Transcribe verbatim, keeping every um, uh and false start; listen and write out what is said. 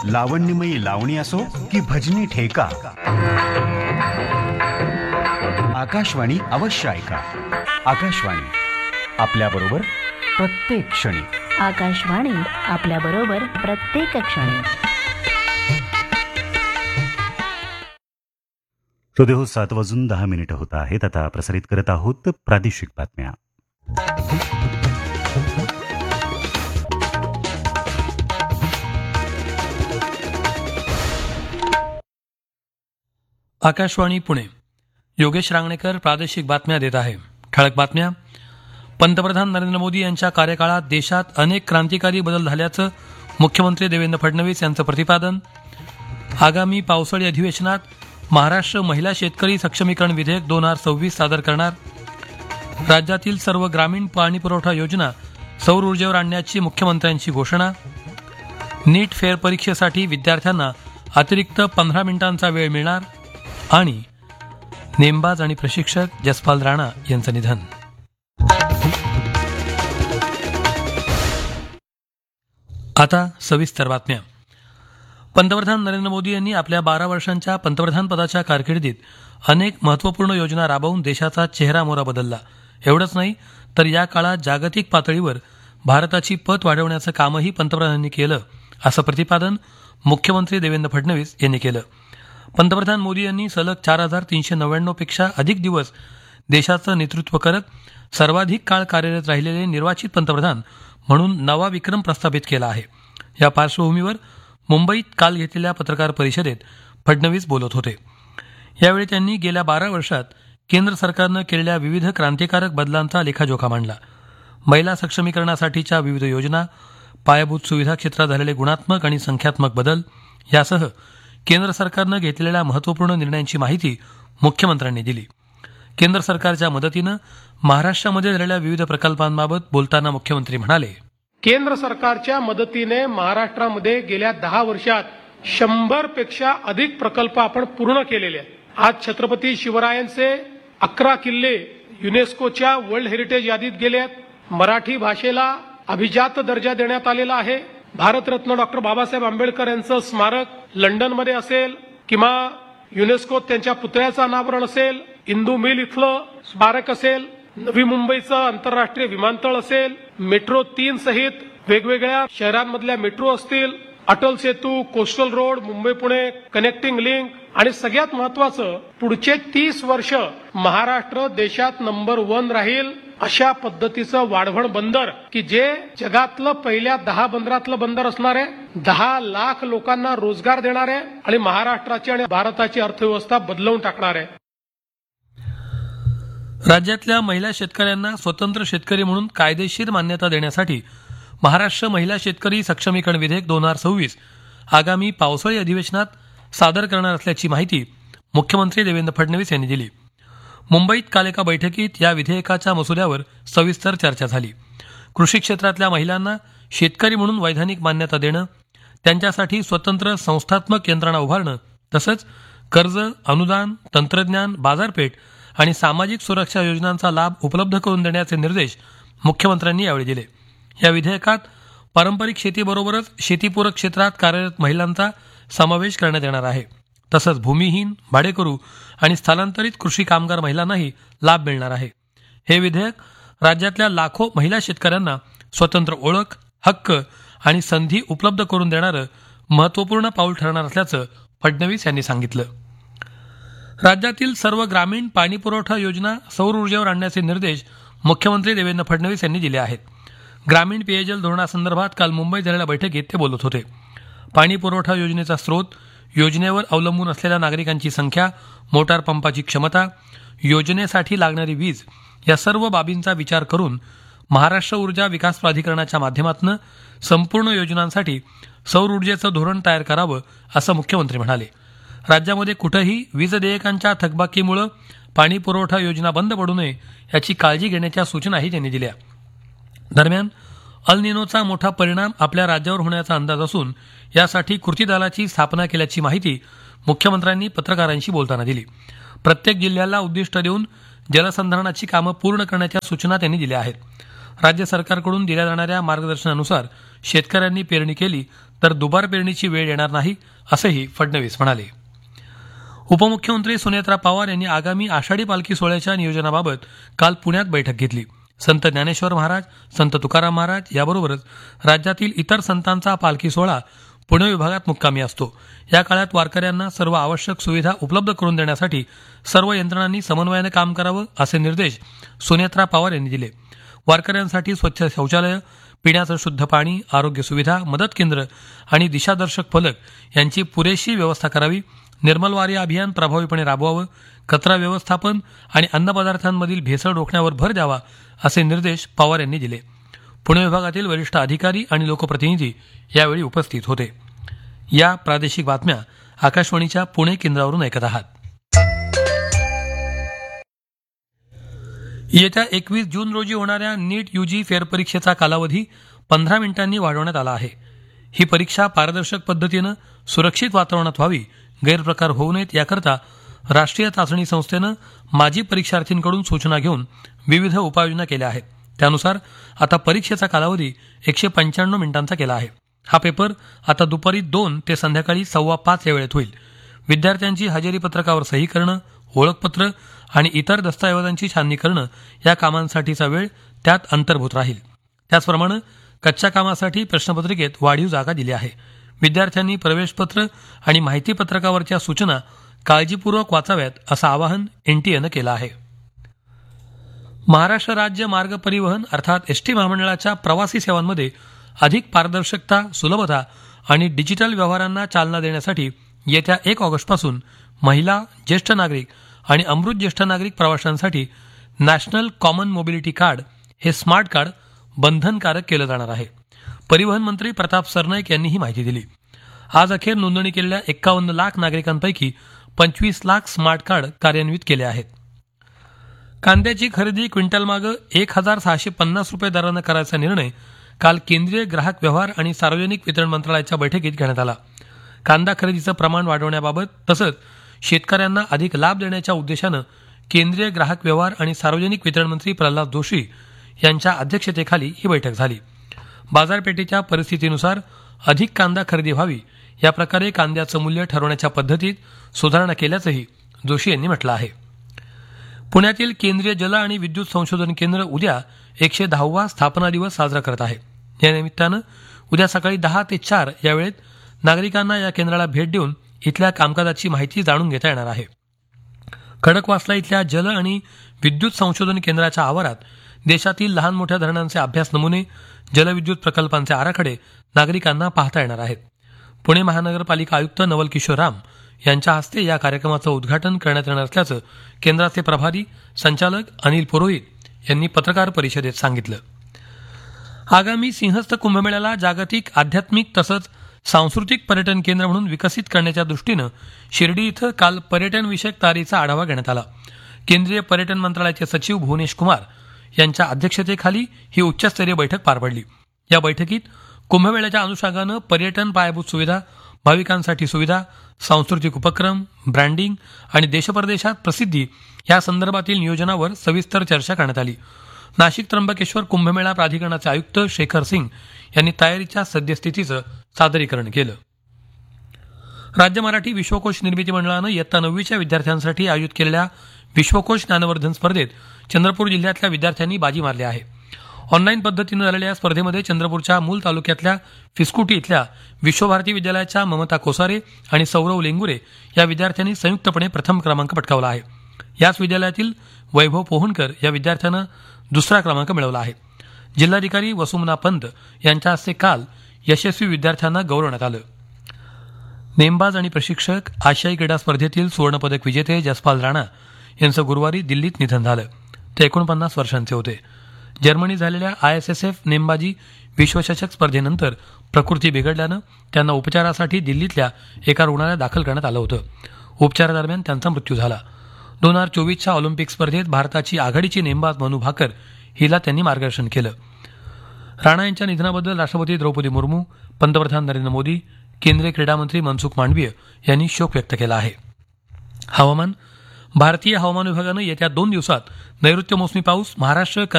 लावण्यमयी लावणी असो की भजनी ठेका, आकाशवाणी अवश्य ऐका. आकाशवाणी आपल्या बरोबर प्रत्येक क्षणी. आकाशवाणी आपल्या बरोबर प्रत्येक क्षणी. श्रोते हो, सात वाजून दहा मिनिटं होत आहेत. आता प्रसारित करत आहोत प्रादेशिक बातम्या. आकाशवाणी पुणे. योगेश रांगणेकर प्रादेशिक बातम्या देत आहे. ठळक बातम्या. पंतप्रधान नरेंद्र मोदी यांच्या कार्यकाळात देशात अनेक क्रांतिकारी बदल झाल्याचं मुख्यमंत्री देवेंद्र फडणवीस यांचं प्रतिपादन. आगामी पावसाळी अधिवेशनात महाराष्ट्र महिला शेतकरी सक्षमीकरण विधेयक दोन हजार सव्वीस सादर करणार. राज्यातील सर्व ग्रामीण पाणीपुरवठा योजना सौर ऊर्जेवर आणण्याची मुख्यमंत्र्यांची घोषणा. नीट फेर परीक्षेसाठी विद्यार्थ्यांना अतिरिक्त पंधरा मिनिटांचा वेळ मिळणार. आणि नेमबाज आणि प्रशिक्षक जसपाल राणा यांचं निधन. आता सविस्तर बातम्या. पंतप्रधान नरेंद्र मोदी यांनी आपल्या बारा वर्षांच्या पंतप्रधान पदाच्या कारकिर्दीत अनेक महत्त्वपूर्ण योजना राबवून देशाचा चेहरा मोहरा बदलला. एवढंच नाही तर या काळात जागतिक पातळीवर भारताची पत वाढवण्याचं कामही पंतप्रधानांनी केलं, असं प्रतिपादन मुख्यमंत्री देवेंद्र फडणवीस यांनी केलं. पंतप्रधान मोदी यांनी सलग चार हजार तीनशे नव्याण्णव पेक्षा अधिक दिवस देशाचं नेतृत्व करत सर्वाधिक काळ कार्यरत राहिलेले निर्वाचित पंतप्रधान म्हणून नवा विक्रम प्रस्थापित केला आहे. या पार्श्वभूमीवर मुंबईत काल घेतलेल्या पत्रकार परिषदेत फडणवीस बोलत होते. यावेळी त्यांनी गेल्या बारा वर्षात केंद्र सरकारनं केलेल्या विविध क्रांतिकारक बदलांचा लेखाजोखा मांडला. महिला सक्षमीकरणासाठीच्या विविध योजना, पायाभूत सुविधा क्षेत्रात झालेले गुणात्मक आणि संख्यात्मक बदल यासह केंद्र सरकारनं घेतलेल्या महत्त्वपूर्ण निर्णयांची माहिती मुख्यमंत्र्यांनी दिली. केंद्र सरकारच्या मदतीनं महाराष्ट्रामध्ये झालेल्या विविध प्रकल्पांबाबत बोलताना मुख्यमंत्री म्हणाले, केंद्र सरकारच्या मदतीने महाराष्ट्रामध्ये गेल्या दहा वर्षात शंभर पेक्षा अधिक प्रकल्प आपण पूर्ण केलेले आहेत. आज छत्रपती शिवरायांचे अकरा किल्ले युनेस्कोच्या वर्ल्ड हेरिटेज यादीत गेले आहेत. मराठी भाषेला अभिजात दर्जा देण्यात आलेला आहे. भारतरत्न डॉक्टर बाबासाहेब आंबेडकर यांचं स्मारक लंडनमध्ये असेल किंवा युनेस्कोत त्यांच्या पुतळ्याचं अनावरण असेल, इंदू मिल इथलं स्मारक असेल, नवी मुंबईचं आंतरराष्ट्रीय विमानतळ असेल, मेट्रो तीन सहित वेगवेगळ्या शहरांमधल्या मेट्रो असतील, Atal Setu, coastal road, Mumbai Pune connecting link आणि सगळ्यात महत्वाचं पुढचे तीस वर्ष महाराष्ट्र देशात नंबर वन राहील अशा पद्धतीचं वाढवण बंदर की जे जगातलं पहिल्या दहा बंदरातलं बंदर असणार आहे, दहा लाख लोकांना रोजगार देणार आहे आणि महाराष्ट्राची आणि भारताची अर्थव्यवस्था बदलवून टाकणार आहे. राज्यातल्या महिला शेतकऱ्यांना स्वतंत्र शेतकरी म्हणून कायदेशीर मान्यता देण्यासाठी महाराष्ट्र महिला शेतकरी सक्षमीकरण विधेयक दोन हजार सव्वीस आगामी पावसाळी अधिवेशनात सादर करणार असल्याची माहिती मुख्यमंत्री देवेंद्र फडणवीस यांनी दिली. मुंबईत काल एका बैठकीत या विधेयकाच्या मसुद्यावर सविस्तर चर्चा झाली. कृषी क्षेत्रातल्या महिलांना शेतकरी म्हणून वैधानिक मान्यता देणं, त्यांच्यासाठी स्वतंत्र संस्थात्मक यंत्रणा उभारणं, तसंच कर्ज, अनुदान, तंत्रज्ञान, बाजारपेठ आणि सामाजिक सुरक्षा योजनांचा लाभ उपलब्ध करून देण्याचे निर्देश मुख्यमंत्र्यांनी यावेळी दिले. या विधेयकात पारंपरिक शेतीबरोबरच शेतीपूरक क्षेत्रात कार्यरत महिलांचा समावेश करण्यात येणार आहे. तसंच भूमिहीन, भाडेकरू आणि स्थलांतरित कृषी कामगार महिलांनाही लाभ मिळणार आहे. हे विधेयक राज्यातल्या लाखो महिला शेतकऱ्यांना स्वतंत्र ओळख, हक्क आणि संधी उपलब्ध करून देणारं महत्त्वपूर्ण पाऊल ठरणार असल्याचं फडणवीस यांनी सांगितलं. राज्यातील सर्व ग्रामीण पाणीपुरवठा योजना सौर ऊर्जेवर आणण्याचे निर्देश मुख्यमंत्री देवेंद्र फडणवीस यांनी दिले आहेत. ग्रामीण पेयजल धोरणासंदर्भात काल मुंबईत झालेल्या बैठकीत ते बोलत होते. पाणी पुरवठा योजनेचा स्रोत, योजनेवर अवलंबून असलेल्या नागरिकांची संख्या, मोटार पंपाची क्षमता, योजनेसाठी लागणारी वीज या सर्व बाबींचा विचार करून महाराष्ट्र ऊर्जा विकास प्राधिकरणाच्या माध्यमातून संपूर्ण योजनांसाठी सौर ऊर्जेचं धोरण तयार करावं असं मुख्यमंत्री म्हणाले. राज्यामध्ये कुठंही वीज देयकांच्या थकबाकीमुळे पाणी पुरवठा योजना बंद पडू नये याची काळजी घेण्याच्या सूचनाही त्यांनी दिल्या. दरम्यान अल निनोचा मोठा परिणाम आपल्या राज्यावर होण्याचा अंदाज असून यासाठी कृती दलाची स्थापना केल्याची माहिती मुख्यमंत्र्यांनी पत्रकारांशी बोलताना दिली. प्रत्येक जिल्ह्याला उद्दिष्ट देऊन जलसंधारणाची कामं पूर्ण करण्याच्या सूचना त्यांनी दिल्या आहेत. राज्य सरकारकडून दिल्या जाणाऱ्या मार्गदर्शनानुसार शेतकऱ्यांनी पेरणी केली तर दुबार पेरणीची वेळ येणार नाही असंही फडणवीस म्हणाले. उपमुख्यमंत्री सुनेत्रा पवार यांनी आगामी आषाढी पालखी सोहळ्याच्या नियोजनाबाबत काल पुण्यात बैठक घेतली. संत ज्ञानेश्वर महाराज, संत तुकाराम महाराज याबरोबरच राज्यातील इतर संतांचा पालखी सोहळा पुणे विभागात मुक्कामी असतो. या काळात वारकऱ्यांना सर्व आवश्यक सुविधा उपलब्ध करून देण्यासाठी सर्व यंत्रणांनी समन्वयानं काम करावं असे निर्देश सुनेत्रा पवार यांनी दिले. वारकऱ्यांसाठी स्वच्छ शौचालय, पिण्याचं शुद्ध पाणी, आरोग्य सुविधा, मदत केंद्र आणि दिशादर्शक फलक यांची पुरेशी व्यवस्था करावी. निर्मल वारी अभियान प्रभावीपणे राबवावं, कचरा व्यवस्थापन आणि अन्नपदार्थांमधील भेसळ रोखण्यावर भर द्यावा असे निर्देश पवार यांनी दिले. पुणे विभागातील वरिष्ठ अधिकारी आणि लोकप्रतिनिधी यावेळी उपस्थित होते. या प्रादेशिक बातम्या आकाशवाणीच्या पुणे केंद्रावरून ऐकत आहात. येत्या एकवीस जून रोजी होणाऱ्या नीट यूजी फेरपरीक्षेचा कालावधी पंधरा मिनिटांनी वाढवण्यात आला आहे. ही परीक्षा पारदर्शक पद्धतीनं सुरक्षित वातावरणात व्हावी, गैरप्रकार होऊ नयेत याकरता राष्ट्रीय चाचणी संस्थेनं माजी परीक्षार्थींकडून सूचना घेऊन विविध उपाययोजना केल्या आहेत. त्यानुसार आता परीक्षेचा कालावधी एकशे पंच्याण्णव मिनिटांचा केला आहे. हा पेपर आता दुपारी दोन ते संध्याकाळी सव्वा पाच या वेळेत होईल. विद्यार्थ्यांची हजेरी पत्रकावर सही करणं, ओळखपत्र आणि इतर दस्तऐवजांची छाननी करणं या कामांसाठीचा वेळ त्यात अंतर्भूत राहील. त्याचप्रमाणे कच्च्या कामासाठी प्रश्नपत्रिकेत वाढीव जागा दिली आहे. विद्यार्थ्यांनी प्रवेशपत्र आणि माहिती पत्रकावरच्या सूचना काळजीपूर्वक वाचाव्यात असं आवाहन एनटीएनं केलं आहे. महाराष्ट्र राज्य मार्ग परिवहन अर्थात एसटी महामंडळाच्या प्रवासी सेवांमध्ये अधिक पारदर्शकता, सुलभता आणि डिजिटल व्यवहारांना चालना देण्यासाठी येत्या एक ऑगस्टपासून महिला, ज्येष्ठ नागरिक आणि अमृत ज्येष्ठ नागरिक प्रवाशांसाठी नॅशनल कॉमन मोबिलिटी कार्ड हे स्मार्ट कार्ड बंधनकारक केलं जाणार आहे. परिवहन मंत्री प्रताप सरनाईक यांनी ही माहिती दिली. आज अखेर नोंदणी केलेल्या एक्कावन्न लाख नागरिकांपैकी पंचवीस लाख स्मार्ट कार्ड कार्यान्वित केले आहेत. कांद्याची खरेदी क्विंटलमागं एक हजार सहाशे पन्नास रुपये दरानं करायचा निर्णय काल केंद्रीय ग्राहक व्यवहार आणि सार्वजनिक वितरण मंत्रालयाच्या बैठकीत घेण्यात आला. कांदा खरेदीचं प्रमाण वाढवण्याबाबत तसंच शेतकऱ्यांना अधिक लाभ देण्याच्या उद्देशानं केंद्रीय ग्राहक व्यवहार आणि सार्वजनिक वितरण मंत्री प्रल्हाद जोशी यांच्या अध्यक्षतेखाली ही बैठक झाली. बाजारपेठेच्या परिस्थितीनुसार अधिक कांदा खरेदी व्हावी या प्रकारे कांद्याचं मूल्य ठरवण्याच्या पद्धतीत सुधारणा केल्याचंही जोशी यांनी म्हटलं आहे. पुण्यातील केंद्रीय जल आणि विद्युत संशोधन केंद्र उद्या एकशे दहावा स्थापना दिवस साजरा करत आहे. या निमित्तानं उद्या सकाळी दहा ते चार या वेळेत नागरिकांना या केंद्राला भेट देऊन इथल्या कामकाजाची माहिती जाणून घेता येणार आहे. खडकवासला इथल्या जल आणि विद्युत संशोधन केंद्राच्या आवारात देशातील लहान मोठ्या धरणांचे अभ्यास नमुने, जलविद्युत प्रकल्पांचे आराखडे नागरिकांना पाहता येणार आहेत. पुणे महानगरपालिका आयुक्त नवल किशोर राम यांच्या हस्ते या कार्यक्रमाचं उद्घाटन करण्यात येणार असल्याचं केंद्राचे प्रभारी संचालक अनिल पुरोहित यांनी पत्रकार परिषदेत सांगितलं. आगामी सिंहस्थ कुंभमेळ्याला जागतिक आध्यात्मिक तसंच सांस्कृतिक पर्यटन केंद्र म्हणून विकसित करण्याच्या दृष्टीनं शिर्डी इथं काल पर्यटन विषयक तयारीचा आढावा घेण्यात आला. केंद्रीय पर्यटन मंत्रालयाचे सचिव भुवनेश कुमार यांच्या अध्यक्षतेखाली ही उच्चस्तरीय बैठक पार पडली. या बैठकीत कुंभमेळ्याच्या अनुषंगानं पर्यटन पायाभूत सुविधा, भाविकांसाठी सुविधा, सांस्कृतिक उपक्रम, ब्रँडिंग आणि देशपरदेशात प्रसिद्धी या संदर्भातील नियोजनावर सविस्तर चर्चा करण्यात आली. नाशिक त्र्यंबकेश्वर कुंभमेळा प्राधिकरणाचे आयुक्त शेखर सिंग यांनी तयारीच्या सद्यस्थितीचं सादरीकरण केलं. राज्य मराठी विश्वकोश निर्मिती मंडळानं इयत्ता नववीच्या विद्यार्थ्यांसाठी आयोजित केलेल्या विश्वकोश ज्ञानवर्धन स्पर्धेत चंद्रपूर जिल्ह्यातल्या विद्यार्थ्यांनी बाजी मारली आहे. ऑनलाईन पद्धतीनं झालेल्या या स्पर्धेमध्ये चंद्रपूरच्या मूल तालुक्यातल्या फिस्कुटी इथल्या विश्वभारती विद्यालयाच्या ममता कोसारे आणि सौरव लेंगुरे या विद्यार्थ्यांनी संयुक्तपणे प्रथम क्रमांक पटकावला आहे. याच विद्यालयातील वैभव पोहणकर या विद्यार्थ्यानं दुसरा क्रमांक मिळवला आहे. जिल्हाधिकारी वसुमना पंत यांच्या हस्ते काल यशस्वी विद्यार्थ्यांना गौरवण्यात आलं. नेमबाज आणि प्रशिक्षक आशियाई क्रीडा स्पर्धेतील सुवर्णपदक विजेते जसपाल राणा यांचं गुरुवारी दिल्लीत निधन झालं. ते एकोणपन्नास वर्षांचे होते. जर्मनी झालेल्या आय एस एस एफ नेमबाजी विश्वचषक स्पर्धेनंतर प्रकृती बिघडल्यानं त्यांना उपचारासाठी दिल्लीतल्या एका रुग्णालयात दाखल करण्यात आलं होतं. उपचारादरम्यान त्यांचा मृत्यू झाला. दोन हजार चोवीसच्या ऑलिम्पिक स्पर्धेत भारताची आघाडीची नेमबाज मनू भाकर हिला त्यांनी मार्गदर्शन केलं. राणा यांच्या निधनाबद्दल राष्ट्रपती द्रौपदी मुर्मू, पंतप्रधान नरेंद्र मोदी, केंद्रीय क्रीडा मंत्री मनसुख मांडवीय यांनी शोक व्यक्त केला आहे. हवामान. भारतीय हवामान विभागानं येत्या दोन दिवसात नैऋत्य मोसमी पाऊस महाराष्ट्र